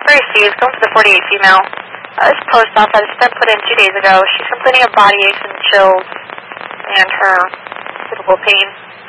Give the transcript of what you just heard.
Mary Steve, going for the 48 female. This post-op has been put in 2 days ago. She's complaining of body aches and chills and her typical pain.